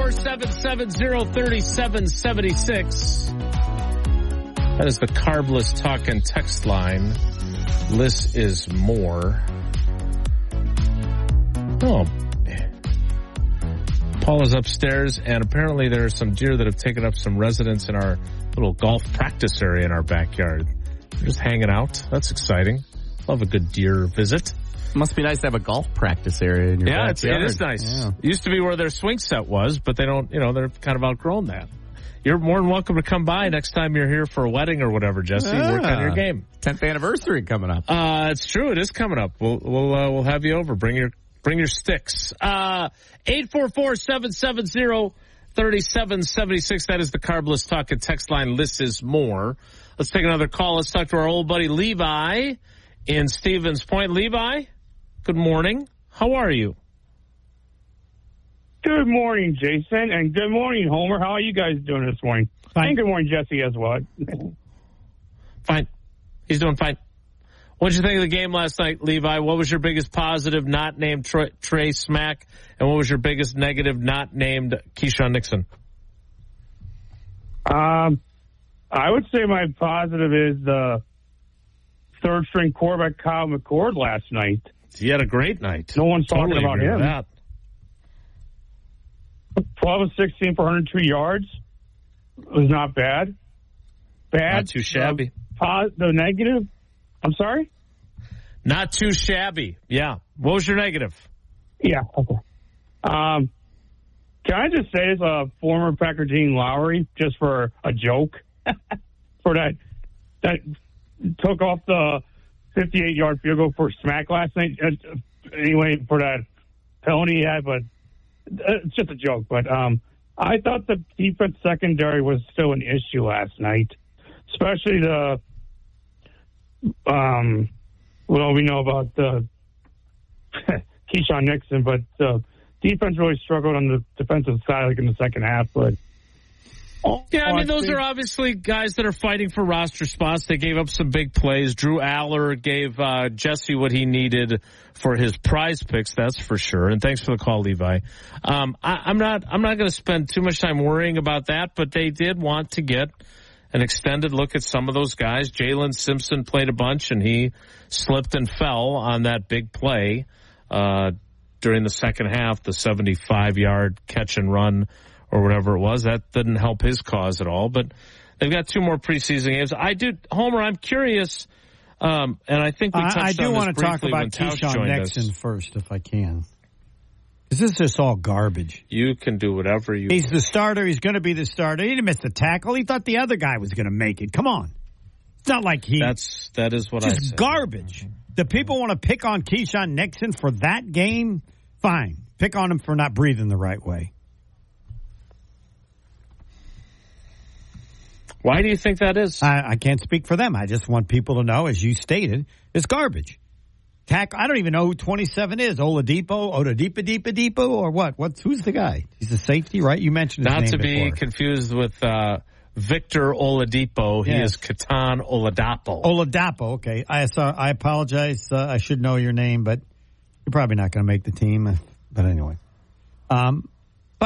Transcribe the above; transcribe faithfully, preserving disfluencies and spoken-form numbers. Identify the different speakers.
Speaker 1: four, seven seven zero, three seven seven six. That is the Carbless Talk and Text line. Less is more. Oh, Paul is upstairs, and apparently there are some deer that have taken up some residence in our little golf practice area in our backyard. They're just hanging out. That's exciting. Love a good deer visit.
Speaker 2: Must be nice to have a golf practice area in your
Speaker 1: yeah,
Speaker 2: backyard.
Speaker 1: Yeah, it is nice.
Speaker 2: Yeah.
Speaker 1: It used to be where their swing set was, but they don't, you know, they're kind of outgrown that. You're more than welcome to come by next time you're here for a wedding or whatever, Jesse.
Speaker 2: Yeah.
Speaker 1: Work on your game.
Speaker 2: tenth anniversary coming up.
Speaker 1: Uh, it's true. It is coming up. We'll, we'll, uh, we'll have you over. Bring your, bring your sticks. Uh, eight four four, seven seven zero, three seven seven six. That is the Carbless Talk and Text line. This is more. Let's take another call. Let's talk to our old buddy Levi in Stevens Point. Levi, good morning. How are you?
Speaker 3: Good morning, Jason, and good morning, Homer. How are you guys doing this morning?
Speaker 1: Fine.
Speaker 3: And good morning, Jesse, as well.
Speaker 1: Fine. He's doing fine. What did you think of the game last night, Levi? What was your biggest positive not named Trey, Trey Smack? And what was your biggest negative not named Keyshawn Nixon?
Speaker 3: Um, I would say my positive is the third-string quarterback Kyle McCord last night.
Speaker 1: He had a great night.
Speaker 3: No one's
Speaker 1: Totally
Speaker 3: talking about
Speaker 1: agree with
Speaker 3: him.
Speaker 1: that.
Speaker 3: twelve of sixteen for one hundred two yards. It was not bad. Bad.
Speaker 1: Not too shabby.
Speaker 3: Uh, pos- the negative? I'm sorry?
Speaker 1: Not too shabby. Yeah. What was your negative?
Speaker 3: Yeah. Okay. Um, can I just say as a former Packer Gene Lowry, just for a joke, for that, that took off the fifty-eight-yard field goal for Smack last night. Uh, anyway, for that penalty he had, but it's just a joke. But um, I thought the defense secondary was still an issue last night, especially the, um, well, we know about the Keyshawn Nixon, but the defense really struggled on the defensive side, like in the second half. But
Speaker 1: yeah, I mean, those are obviously guys that are fighting for roster spots. They gave up some big plays. Drew Aller gave uh, Jesse what he needed for his prize picks, that's for sure. And thanks for the call, Levi. Um, I, I'm not, I'm not going to spend too much time worrying about that, but they did want to get an extended look at some of those guys. Jalen Simpson played a bunch, and he slipped and fell on that big play uh, during the second half, the seventy-five-yard catch and run or whatever it was. That didn't help his cause at all. But they've got two more preseason games. I do, Homer, I'm curious, um, and I think we touched
Speaker 4: I, I do
Speaker 1: on
Speaker 4: want
Speaker 1: this
Speaker 4: to talk
Speaker 1: briefly when
Speaker 4: about
Speaker 1: Tausch
Speaker 4: Keyshawn
Speaker 1: joined
Speaker 4: Nixon
Speaker 1: us.
Speaker 4: first, if I can. Because this is just all garbage.
Speaker 1: You can do whatever you
Speaker 4: He's
Speaker 1: want.
Speaker 4: the starter. He's going to be the starter. He didn't miss the tackle. He thought the other guy was going to make it. Come on. It's not like he...
Speaker 1: That's, that is what I
Speaker 4: just
Speaker 1: said.
Speaker 4: garbage. The people want to pick on Keyshawn Nixon for that game? Fine. Pick on him for not breathing the right way.
Speaker 1: Why do you think that is?
Speaker 4: I, I can't speak for them. I just want people to know, as you stated, it's garbage. Tack, I don't even know who twenty-seven is. Oladipo, Oladipo, Deepa, Deepo, or what? What's who's the guy? He's a safety, right? You mentioned his
Speaker 1: Not
Speaker 4: name
Speaker 1: to be
Speaker 4: before.
Speaker 1: confused with uh, Victor Oladipo. He
Speaker 4: Yes.
Speaker 1: is Katan Oladapo.
Speaker 4: Oladapo. Okay, I saw. I apologize. Uh, I should know your name, but you're probably not going to make the team. But anyway, um,